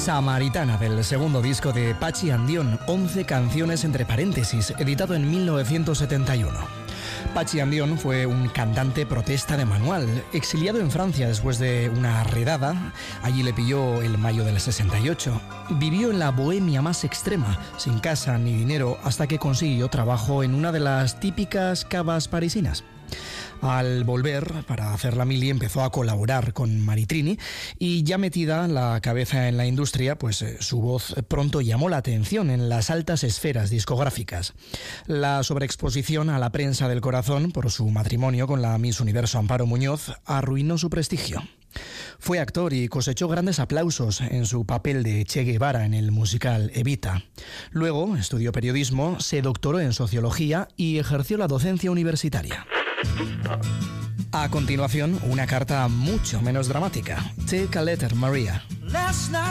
Samaritana, del segundo disco de Patxi and Dion, 11 canciones entre paréntesis, editado en 1971. Patxi and Dion fue un cantante protesta de manual, exiliado en Francia después de una redada. Allí le pilló el mayo del 68. Vivió en la bohemia más extrema, sin casa ni dinero, hasta que consiguió trabajo en una de las típicas cavas parisinas. Al volver para hacer la mili empezó a colaborar con Maritrini y ya metida la cabeza en la industria, pues su voz pronto llamó la atención en las altas esferas discográficas. La sobreexposición a la prensa del corazón por su matrimonio con la Miss Universo Amparo Muñoz arruinó su prestigio. Fue actor y cosechó grandes aplausos en su papel de Che Guevara en el musical Evita. Luego estudió periodismo, se doctoró en sociología y ejerció la docencia universitaria. A continuación, una carta mucho menos dramática. Take a letter, Maria.